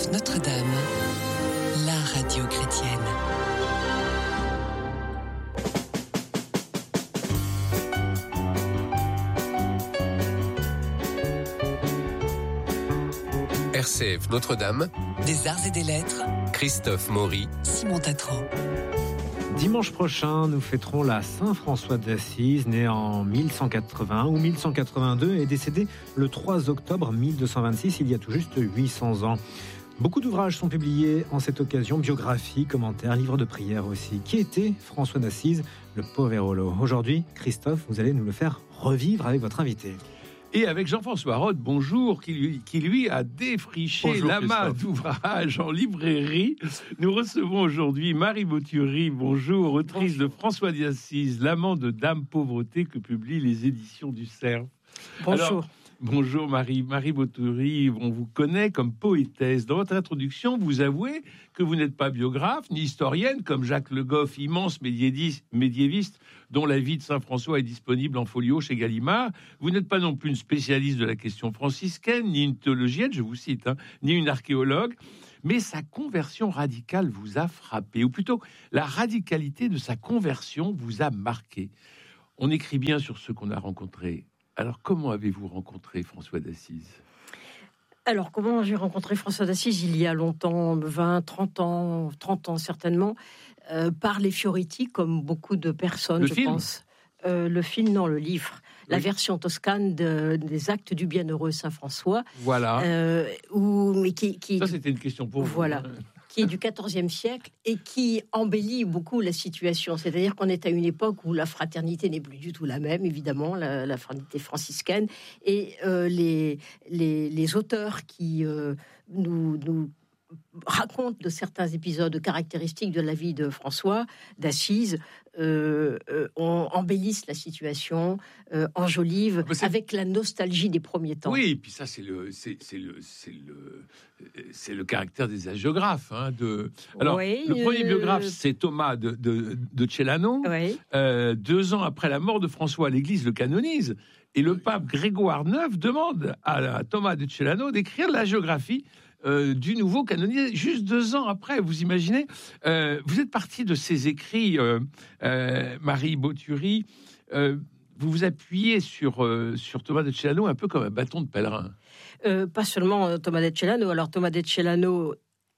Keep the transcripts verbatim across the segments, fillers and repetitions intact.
F Notre-Dame, la radio chrétienne. R C F Notre-Dame, des arts et des lettres, Christophe Maury, Simon Tatro. Dimanche prochain, nous fêterons la Saint-François d'Assise, né en mille cent quatre-vingts ou mille cent quatre-vingt-deux et décédé le trois octobre mille deux cent vingt-six, il y a tout juste huit cents ans. Beaucoup d'ouvrages sont publiés en cette occasion, biographies, commentaires, livres de prières aussi. Qui était François d'Assise, le Poverolo ? Aujourd'hui, Christophe, vous allez nous le faire revivre avec votre invité. Et avec Jean-François Rode, bonjour, qui lui, qui lui a défriché bonjour, l'amas d'ouvrages en librairie. Nous recevons aujourd'hui Marie Boturi, bonjour, autrice bonjour. de François d'Assise, l'amant de Dame Pauvreté que publient les éditions du Cerf. Bonjour. Alors, bonjour Marie, Marie Boturi, on vous connaît comme poétesse. Dans votre introduction, vous avouez que vous n'êtes pas biographe ni historienne, comme Jacques Le Goff, immense médiéviste, dont la vie de Saint François est disponible en folio chez Gallimard. Vous n'êtes pas non plus une spécialiste de la question franciscaine, ni une théologienne, je vous cite, hein, ni une archéologue. Mais sa conversion radicale vous a frappé, ou plutôt la radicalité de sa conversion vous a marqué. On écrit bien sur ceux qu'on a rencontrés. Alors, comment avez-vous rencontré François d'Assise ? Alors, comment j'ai rencontré François d'Assise il y a longtemps, vingt, trente ans, trente ans certainement, euh, par les Fioriti, comme beaucoup de personnes, le je film pense. Euh, le film, non, le livre. Oui. La version toscane de, des Actes du Bienheureux Saint-François. Voilà. Euh, où, mais qui, qui, Ça, c'était une question pour voilà. vous. Voilà. Qui est du quatorzième siècle et qui embellit beaucoup la situation. C'est-à-dire qu'on est à une époque où la fraternité n'est plus du tout la même, évidemment, la, la fraternité franciscaine. Et euh, les, les, les auteurs qui euh, nous... nous raconte de certains épisodes caractéristiques de la vie de François d'Assise, euh, euh, on embellisse la situation, euh, enjolive, ah avec la nostalgie des premiers temps. Oui, et puis ça, c'est le, c'est, c'est le, c'est le, c'est le caractère des hagiographes. Hein, de... Alors, oui, le premier euh... biographe, c'est Thomas de, de, de Celano. Oui. Euh, deux ans après la mort de François, l'Église le canonise. Et le pape Grégoire neuf demande à Thomas de Celano d'écrire la géographie Euh, du nouveau canonisé, juste deux ans après. Vous imaginez, euh, vous êtes parti de ces écrits, euh, euh, Marie Boturi, euh, vous vous appuyez sur, euh, sur Thomas de Celano un peu comme un bâton de pèlerin. Euh, pas seulement euh, Thomas de Celano. Alors Thomas de Celano,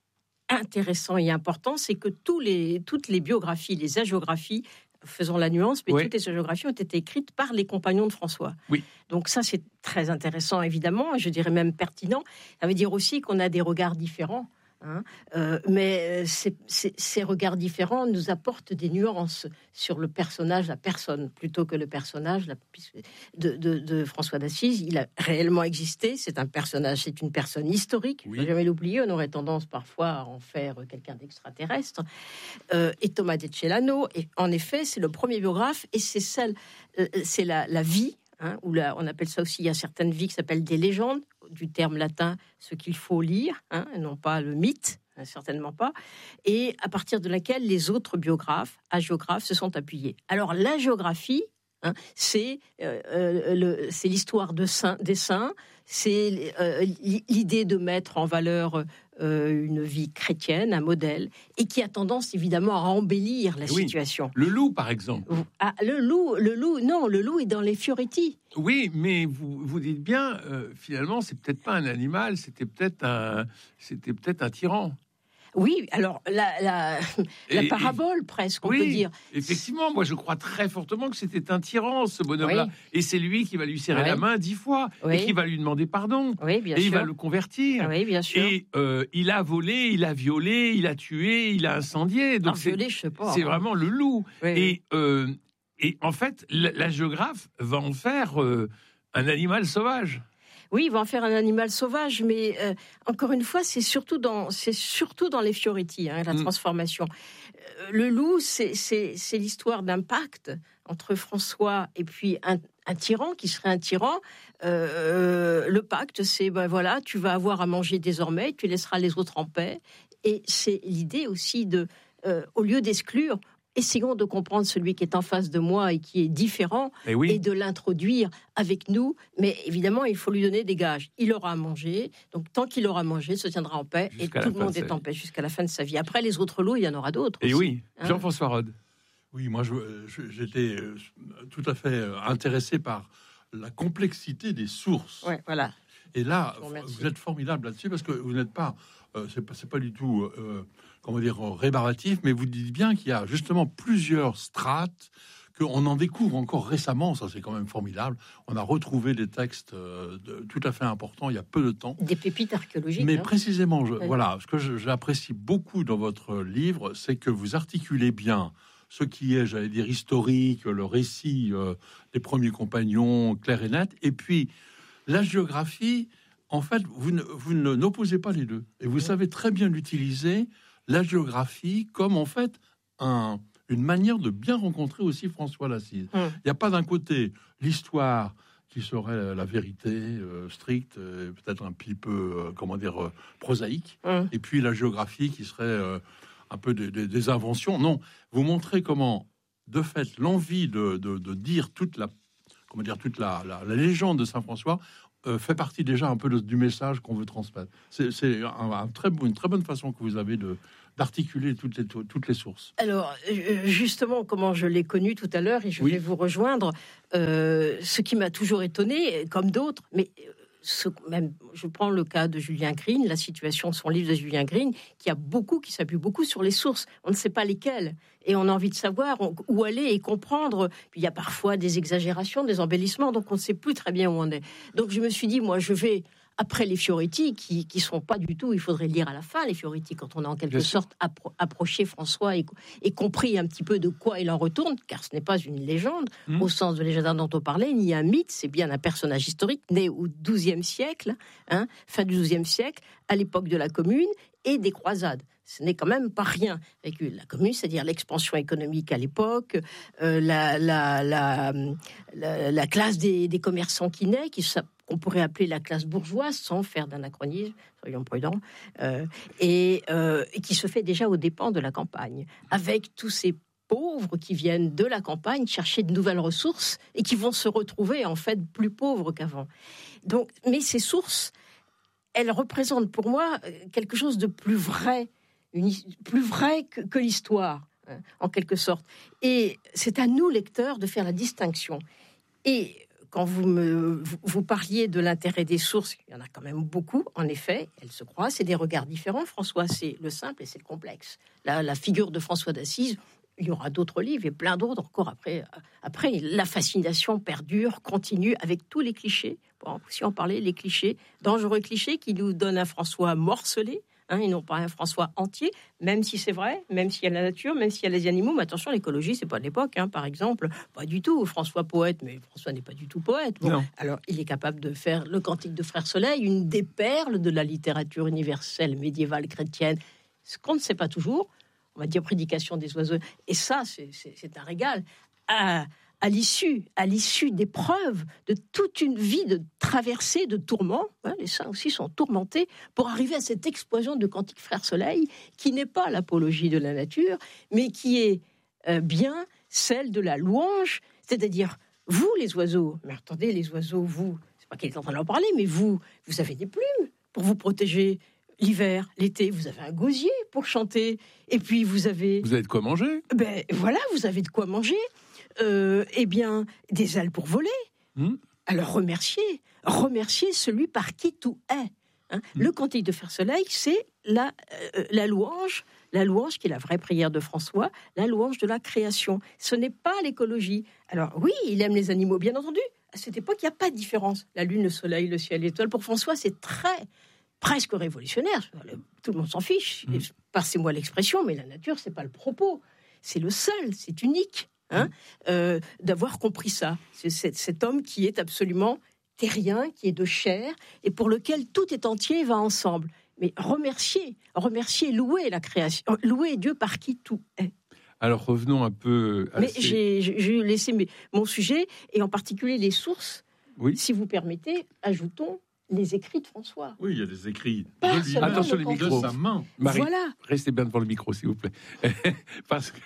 intéressant et important, c'est que tous les, toutes les biographies, les hagiographies, faisons la nuance, mais oui. toutes les hagiographies ont été écrites par les compagnons de François. Oui. Donc ça, c'est très intéressant, évidemment, et je dirais même pertinent. Ça veut dire aussi qu'on a des regards différents. Hein, euh, mais ces, ces, ces regards différents nous apportent des nuances sur le personnage, la personne, plutôt que le personnage la, de, de, de François d'Assise. Il a réellement existé, c'est un personnage, c'est une personne historique, il oui. ne faut jamais l'oublier, on aurait tendance parfois à en faire quelqu'un d'extraterrestre. Euh, et Thomas de Celano, et en effet, c'est le premier biographe, et c'est celle, euh, c'est la, la vie, hein, où là, on appelle ça aussi, il y a certaines vies qui s'appellent des légendes, du terme latin, ce qu'il faut lire, hein, et non pas le mythe, hein, certainement pas, et à partir de laquelle les autres biographes, hagiographes, se sont appuyés. Alors, la géographie, hein, c'est, euh, euh, le, c'est l'histoire de saint, des saints, c'est euh, l'idée de mettre en valeur euh, une vie chrétienne, un modèle, et qui a tendance évidemment à embellir la oui. situation. Le loup, par exemple. Ah, le loup, le loup, non, le loup est dans les Fioriti. Oui, mais vous vous dites bien, euh, finalement, c'est peut-être pas un animal, c'était peut-être un, c'était peut-être un tyran. Oui, alors la, la, la et, parabole, et, presque, on oui, peut dire. Effectivement, moi je crois très fortement que c'était un tyran, ce bonhomme-là. Oui. Et c'est lui qui va lui serrer oui. la main dix fois, oui. et qui va lui demander pardon. Oui, bien et sûr. il va le convertir. Oui, bien sûr. Et euh, il a volé, il a violé, il a tué, il a incendié. Donc alors, c'est, violé, je sais pas, c'est hein. vraiment le loup. Oui, et, euh, et en fait, la, la géographe va en faire euh, un animal sauvage. Oui, il va en faire un animal sauvage, mais euh, encore une fois, c'est surtout dans, c'est surtout dans les Fioriti, hein, la mmh. transformation. Euh, le loup, c'est, c'est, c'est l'histoire d'un pacte entre François et puis un, un tyran qui serait un tyran. Euh, le pacte, c'est ben voilà, tu vas avoir à manger désormais, tu laisseras les autres en paix. Et c'est l'idée aussi de, euh, au lieu d'exclure, essayons de comprendre celui qui est en face de moi et qui est différent, Et oui. et de l'introduire avec nous. Mais évidemment, il faut lui donner des gages. Il aura à manger, donc tant qu'il aura mangé, il se tiendra en paix, Jusqu'à et la tout le fin monde de sa est en vie. paix jusqu'à la fin de sa vie. Après, les autres lots, il y en aura d'autres. Et aussi. oui, Hein. Jean-François Rode. Oui, moi, je- je- j'étais euh, tout à fait euh, intéressé par la complexité des sources. Ouais, voilà. Et là, Je vous remercie. vous êtes formidable là-dessus parce que vous n'êtes pas, euh, c'est pas, c'est pas du tout, euh, comment dire, rébarbatif, mais vous dites bien qu'il y a justement plusieurs strates, qu'on en découvre encore récemment. Ça, c'est quand même formidable. On a retrouvé des textes euh, de- tout à fait importants il y a peu de temps. Des pépites archéologiques. Mais hein. précisément, je, Oui. voilà, ce que je- j'apprécie beaucoup dans votre livre, c'est que vous articulez bien ce qui est, j'allais dire, historique, le récit euh, des premiers compagnons, clair et net, et puis la géographie. En fait, vous ne, vous ne- n'opposez pas les deux, et vous savez très bien utiliser la géographie comme en fait un, une manière de bien rencontrer aussi François d'Assise. Il Hum. n'y a pas d'un côté l'histoire qui serait la vérité euh, stricte, euh, peut-être un petit peu, euh, comment dire, euh, prosaïque, Hum. et puis la géographie qui serait euh, un peu des, des- des inventions. Non, vous montrez comment, de fait, l'envie de, de- de dire toute la, comment dire, toute la, la- la légende de Saint-François euh, fait partie déjà un peu de- du message qu'on veut transmettre. C'est, c'est un- un très, bon- une très bonne façon que vous avez de d'articuler toutes les, toutes les sources. Alors, euh, justement, comment je l'ai connu tout à l'heure, et je Oui. vais vous rejoindre, euh, ce qui m'a toujours étonné, comme d'autres, mais euh, ce, même, je prends le cas de Julien Green, la situation de son livre de Julien Green, qui a beaucoup, qui s'appuie beaucoup sur les sources. On ne sait pas lesquelles, et on a envie de savoir on- où aller et comprendre. Puis il y a parfois des exagérations, des embellissements, donc on ne sait plus très bien où on est. Donc je me suis dit, moi, je vais après les Fioretti, qui qui sont pas du tout, il faudrait lire à la fin les Fioretti, quand on a en quelque Bien sûr. sorte appro- approché François et, et compris un petit peu de quoi il en retourne, car ce n'est pas une légende, Mmh. au sens de légende dont on parlait, ni un mythe, c'est bien un personnage historique né au douzième siècle, hein, fin du douzième siècle, à l'époque de la Commune et des croisades. Ce n'est quand même pas rien. Avec la Commune, c'est-à-dire l'expansion économique à l'époque, euh, la, la, la, la, la classe des, des commerçants qui naît, qui s'a- qu'on pourrait appeler la classe bourgeoise, sans faire d'anachronisme, soyons prudents, euh, et, euh, et qui se fait déjà aux dépens de la campagne, avec tous ces pauvres qui viennent de la campagne chercher de nouvelles ressources et qui vont se retrouver en fait plus pauvres qu'avant. Donc, mais ces sources, elles représentent pour moi euh, quelque chose de plus vrai, une, his- plus vrai que, que l'histoire, hein, en quelque sorte. Et c'est à nous, lecteurs, de faire la distinction. Et quand vous, me, vous, vous parliez de l'intérêt des sources, il y en a quand même beaucoup, en effet, elles se croisent, c'est des regards différents. François, c'est le simple et c'est le complexe. La, la figure de François d'Assise, il y aura d'autres livres et plein d'autres encore après. Après, la fascination perdure, continue, avec tous les clichés. Bon, si on parlait, les clichés, dangereux clichés qui nous donnent un François morcelé, hein, et non pas un François entier, même si c'est vrai, même s'il y a la nature, même s'il y a les animaux. Mais attention, l'écologie, c'est pas de l'époque, hein, par exemple. Pas du tout. François poète, mais François n'est pas du tout poète. Bon, Non. alors, il est capable de faire le Cantique de Frère Soleil, une des perles de la littérature universelle médiévale chrétienne. Ce qu'on ne sait pas toujours, on va dire prédication des oiseaux. Et ça, c'est, c'est, c'est un régal. À, à l'issue, à l'issue d'épreuves, de toute une vie de traversée, de tourments, hein, les saints aussi sont tourmentés pour arriver à cette explosion de Cantique Frère Soleil, qui n'est pas l'apologie de la nature, mais qui est euh, bien celle de la louange, c'est-à-dire vous, les oiseaux. Mais attendez, les oiseaux, vous, c'est pas qu'il est en train d'en parler, mais vous, vous avez des plumes pour vous protéger. L'hiver, l'été, vous avez un gosier pour chanter. Et puis, vous avez... Vous avez de quoi manger? Ben voilà, vous avez de quoi manger. Euh, eh bien, des ailes pour voler. Mmh. Alors, remerciez. Remerciez celui par qui tout est. Hein. Mmh. Le Cantique de Frère Soleil, c'est la, euh, la louange, la louange qui est la vraie prière de François, la louange de la création. Ce n'est pas l'écologie. Alors oui, il aime les animaux, bien entendu. À cette époque, il n'y a pas de différence. La lune, le soleil, le ciel, l'étoile. Pour François, c'est très... presque révolutionnaire, tout le monde s'en fiche, Mmh. passez-moi l'expression, mais la nature, c'est pas le propos, c'est le seul, c'est unique, hein, euh, d'avoir compris ça. C'est cet, cet homme qui est absolument terrien, qui est de chair, et pour lequel tout est entier et va ensemble. Mais remercier, remercier, louer la création, louer Dieu par qui tout est. Alors revenons un peu à Mais ces- j'ai, j'ai- j'ai laissé mes- mon sujet, et en particulier les sources. Oui. Si vous permettez, ajoutons les écrits de François. Oui, il y a des écrits Pas de lui-même, seulement Attention, le les Cantique. de micros. sa main. Marie, Voilà. restez bien devant le micro, s'il vous plaît. Parce que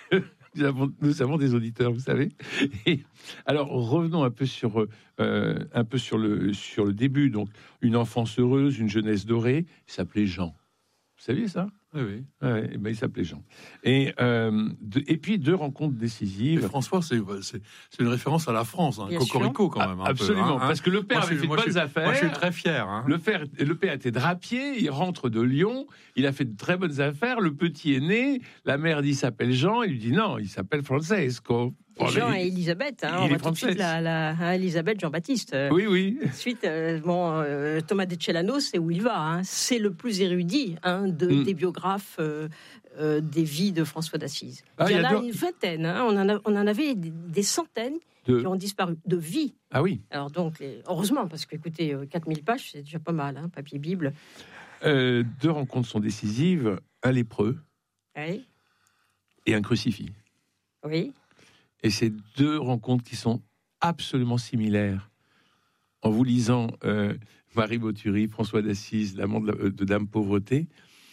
nous avons, nous avons des auditeurs, vous savez. Et alors, revenons un peu sur, euh, un peu sur le, sur le début. Donc, une enfance heureuse, une jeunesse dorée. Il s'appelait Jean. Vous saviez ça? Oui, oui. Ouais, eh ben, il s'appelait Jean. Et, euh, de, et puis, deux rencontres décisives. Et François, c'est, c'est, c'est une référence à la France, hein. Cocorico quand même. Un Absolument, peu, hein, parce que le père moi, avait fait de bonnes suis, affaires. Moi, je suis très fier. Hein. Le père, le père était drapier, il rentre de Lyon, il a fait de très bonnes affaires, le petit est né, la mère dit il s'appelle Jean, il lui dit non, il s'appelle Francesco. Et Jean et Elisabeth, hein, on voit tout de suite la, la, hein, Elisabeth Jean-Baptiste. Oui, oui. Ensuite, euh, bon, euh, Thomas de Celano, c'est où il va. Hein. C'est le plus érudit hein, de, mm. des biographes euh, euh, des vies de François d'Assise. Ah, il y en a, a une vingtaine. Hein, on, en a, on en avait des, des centaines de... qui ont disparu de vie. Ah oui. Alors donc, les... heureusement, parce que écoutez, quatre mille pages, c'est déjà pas mal, hein, papier Bible. Euh, deux rencontres sont décisives, un lépreux oui. et un crucifix. Oui. Et ces deux rencontres qui sont absolument similaires. En vous lisant euh, Marie Bottury, François d'Assise, l'amant de, la, de Dame Pauvreté,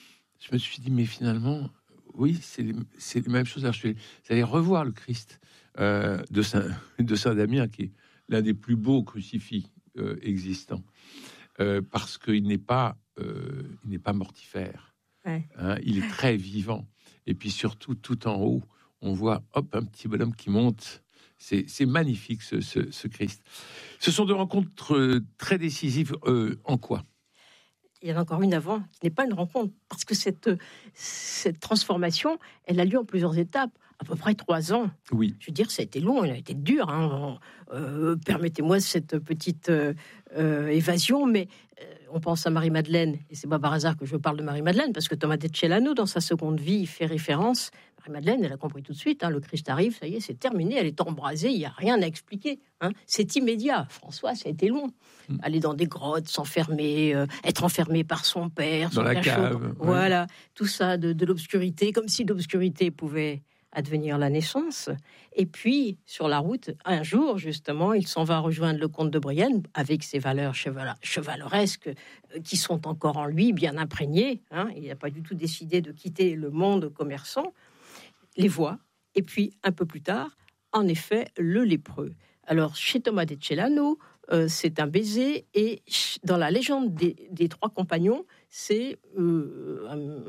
je me suis dit, mais finalement, oui, c'est les, c'est les mêmes choses. Alors, je suis allé revoir le Christ euh, de, Saint, de Saint-Damien, qui est l'un des plus beaux crucifix euh, existants, euh, parce qu'il n'est pas, euh, il n'est pas mortifère. Ouais. Hein, il est très vivant. Et puis surtout, tout en haut, on voit, hop, un petit bonhomme qui monte. C'est, c'est magnifique, ce, ce, ce Christ. Ce sont deux rencontres très décisives. Euh, en quoi? Il y en a encore une avant, qui n'est pas une rencontre, parce que cette, cette transformation, elle a lieu en plusieurs étapes, à peu près trois ans. Oui. Je veux dire, ça a été long, elle a été dur. Hein. Euh, permettez-moi cette petite euh, euh, évasion, mais euh, on pense à Marie-Madeleine, et c'est pas par hasard que je parle de Marie-Madeleine, parce que Thomas de Celano, dans sa seconde vie, il fait référence. Marie-Madeleine, elle a compris tout de suite, hein, le Christ arrive, ça y est, c'est terminé, elle est embrasée, il n'y a rien à expliquer. Hein, c'est immédiat. François, ça a été long. Mmh. Aller dans des grottes, s'enfermer, euh, être enfermé par son père, dans son la cachot, cave. Ouais. Voilà, tout ça, de, de l'obscurité, comme si l'obscurité pouvait advenir la naissance. Et puis, sur la route, un jour, justement, il s'en va rejoindre le comte de Brienne, avec ses valeurs cheval- chevaleresques euh, qui sont encore en lui, bien imprégnées. Hein, il n'a pas du tout décidé de quitter le monde commerçant. Les voit, et puis un peu plus tard, en effet, le lépreux. Alors, chez Thomas de Celano, euh, c'est un baiser, et dans la légende des, des trois compagnons, c'est euh,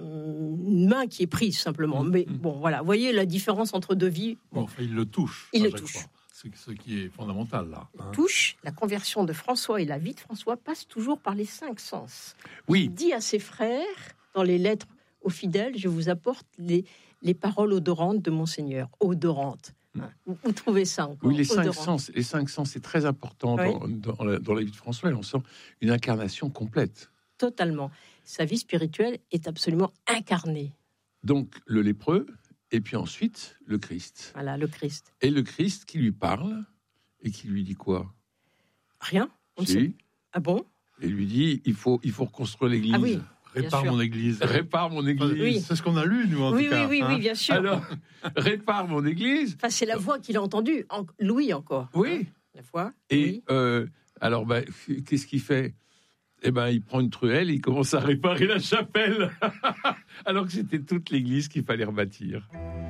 une main qui est prise, simplement. Mais bon, voilà, vous voyez la différence entre deux vies. Bon, enfin, il le touche. Il le touche. C'est ce qui est fondamental, là. Hein. Il touche, la conversion de François et la vie de François passe toujours par les cinq sens. Oui. Il dit à ses frères, dans les lettres aux fidèles, je vous apporte les... les paroles odorantes de Monseigneur, odorantes. Vous, vous trouvez ça encore? Oui, les cinq sens, les cinq sens, c'est très important oui. dans, dans, la, dans la vie de François. Et on sent une incarnation complète. Totalement. Sa vie spirituelle est absolument incarnée. Donc, le lépreux, et puis ensuite, le Christ. Voilà, le Christ. Et le Christ qui lui parle, et qui lui dit quoi? Rien. On si. sait. Ah bon? Et lui dit, il faut, il faut reconstruire l'église. Ah oui. Répare mon église. Répare mon église. Oui. C'est ce qu'on a lu, nous, en oui, tout cas. Oui, oui, hein. oui, bien sûr. Alors, répare mon église. Enfin, c'est la voix qu'il a entendue. En... Louis, encore. Oui. Hein, la voix. Et oui. euh, alors, bah, qu'est-ce qu'il fait? Eh ben, il prend une truelle et il commence à réparer la chapelle. Alors que c'était toute l'église qu'il fallait rebâtir.